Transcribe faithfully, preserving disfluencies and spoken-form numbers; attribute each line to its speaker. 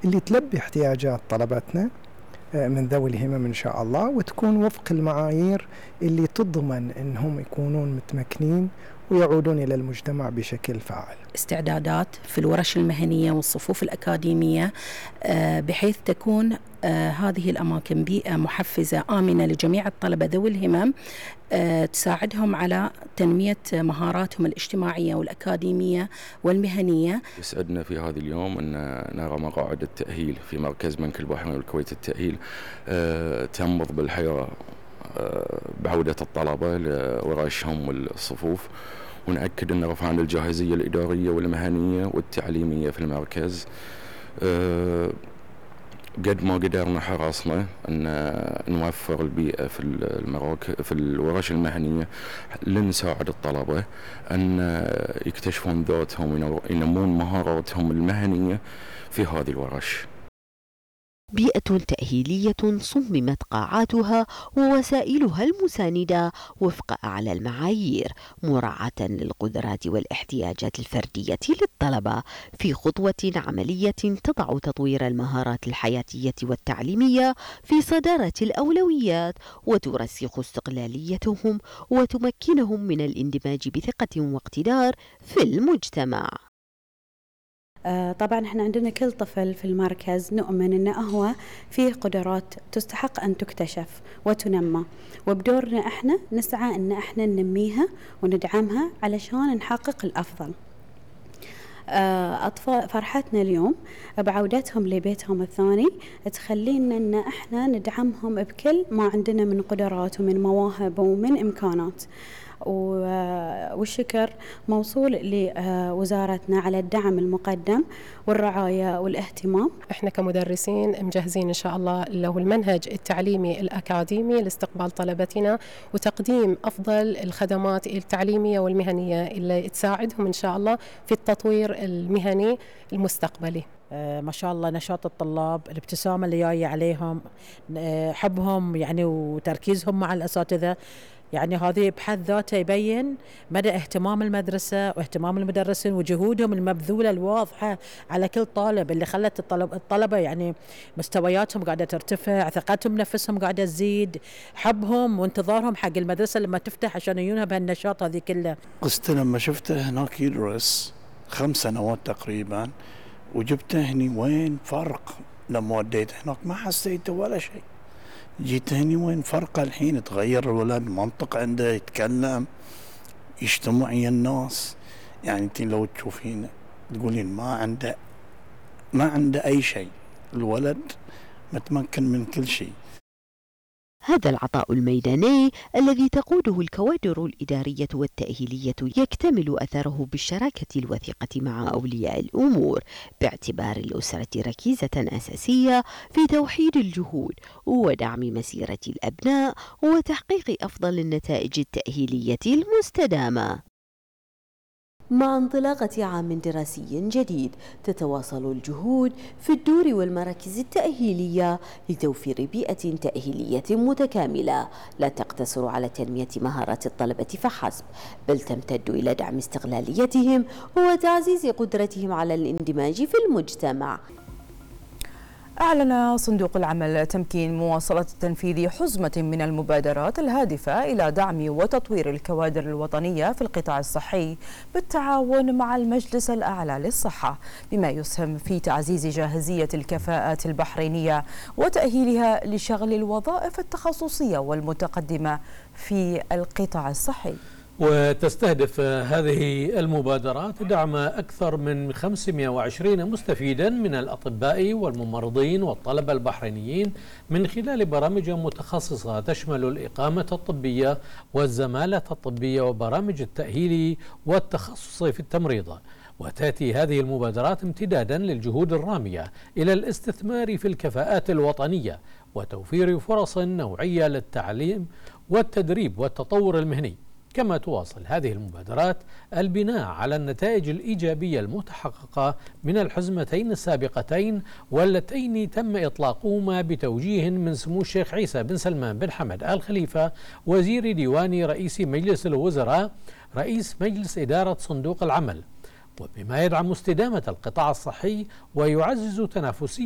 Speaker 1: اللي تلبي احتياجات طلبتنا من ذوي الهمم إن شاء الله، وتكون وفق المعايير اللي تضمن أنهم يكونون متمكنين ويعودون إلى المجتمع بشكل فعال.
Speaker 2: استعدادات في الورش المهنية والصفوف الأكاديمية بحيث تكون هذه الأماكن بيئة محفزة آمنة لجميع الطلبة ذوي الهمم، تساعدهم على تنمية مهاراتهم الاجتماعية والأكاديمية والمهنية.
Speaker 3: يسعدنا في هذا اليوم أن نرى مقاعد التأهيل في مركز منك البحرين والكويت التأهيل تنبض بالحياة بعودة الطلبة لورشهم والصفوف، ونأكد أن رفعنا الجاهزية الإدارية والمهنية والتعليمية في المركز قد ما قدرنا حرصنا أن نوفر البيئة في المراكز في الورش المهنية لنساعد الطلبة أن يكتشفون ذاتهم وينمون مهاراتهم المهنية في هذه الورش.
Speaker 4: بيئة تأهيلية صممت قاعاتها ووسائلها المساندة وفق أعلى المعايير، مراعاة للقدرات والاحتياجات الفردية للطلبة، في خطوة عملية تضع تطوير المهارات الحياتية والتعليمية في صدارة الأولويات، وترسخ استقلاليتهم وتمكنهم من الاندماج بثقة واقتدار في المجتمع.
Speaker 5: طبعا احنا عندنا كل طفل في المركز نؤمن انه هو فيه قدرات تستحق ان تكتشف وتنمى، وبدورنا احنا نسعى ان احنا ننميها وندعمها علشان نحقق الافضل. أطفال فرحتنا اليوم بعودتهم لبيتهم الثاني تخلينا ان احنا ندعمهم بكل ما عندنا من قدرات ومن مواهب ومن امكانات، والشكر موصول لوزارتنا على الدعم المقدم والرعاية والاهتمام.
Speaker 6: احنا كمدرسين مجهزين ان شاء الله له المنهج التعليمي الأكاديمي لاستقبال طلبتنا وتقديم أفضل الخدمات التعليمية والمهنية اللي تساعدهم ان شاء الله في التطوير المهني المستقبلي.
Speaker 7: آه ما شاء الله نشاط الطلاب، الابتسامة اللي جاية عليهم، آه حبهم يعني وتركيزهم مع الأساتذة، يعني هذه بحد ذاته يبين مدى اهتمام المدرسة واهتمام المدرسين وجهودهم المبذولة الواضحة على كل طالب، اللي خلت الطلب الطلبة يعني مستوياتهم قاعدة ترتفع، ثقتهم بنفسهم قاعدة تزيد، حبهم وانتظارهم حق المدرسة لما تفتح عشان يجونها بهالنشاط هذه كله.
Speaker 8: قصته لما شفته هناك يدرس خمس سنوات تقريبا وجبته هني وين فرق، لما وديته هناك ما حسيته ولا شيء، جيت هني وين فرقه الحين، تغير الولد، منطق عنده، يتكلم، يجتمع ويا الناس، يعني انت لو تشوفين تقولين ما عنده ما عنده اي شيء، الولد متمكن من كل شيء.
Speaker 4: هذا العطاء الميداني الذي تقوده الكوادر الإدارية والتأهيلية يكتمل أثره بالشراكة الوثيقة مع أولياء الأمور، باعتبار الأسرة ركيزة أساسية في توحيد الجهود ودعم مسيرة الأبناء وتحقيق أفضل النتائج التأهيلية المستدامة. مع انطلاقة عام دراسي جديد تتواصل الجهود في الدور والمراكز التأهيلية لتوفير بيئة تأهيلية متكاملة لا تقتصر على تنمية مهارات الطلبة فحسب، بل تمتد إلى دعم استقلاليتهم وتعزيز قدرتهم على الاندماج في المجتمع.
Speaker 9: أعلن صندوق العمل تمكين مواصلة تنفيذ حزمة من المبادرات الهادفة إلى دعم وتطوير الكوادر الوطنية في القطاع الصحي بالتعاون مع المجلس الأعلى للصحة، بما يسهم في تعزيز جاهزية الكفاءات البحرينية وتأهيلها لشغل الوظائف التخصصية والمتقدمة في القطاع الصحي.
Speaker 10: وتستهدف هذه المبادرات دعم أكثر من خمسمائة وعشرين مستفيدا من الأطباء والممرضين والطلبة البحرينيين من خلال برامج متخصصة تشمل الإقامة الطبية والزمالة الطبية وبرامج التأهيل والتخصص في التمريض. وتأتي هذه المبادرات امتدادا للجهود الرامية إلى الاستثمار في الكفاءات الوطنية وتوفير فرص نوعية للتعليم والتدريب والتطور المهني. كما تواصل هذه المبادرات البناء على النتائج الإيجابية المتحققة من الحزمتين السابقتين واللتين تم إطلاقهما بتوجيه من سمو الشيخ عيسى بن سلمان بن حمد آل خليفة وزير ديوان رئيس مجلس الوزراء رئيس مجلس إدارة صندوق العمل، وبما يدعم استدامة القطاع الصحي ويعزز تنافسية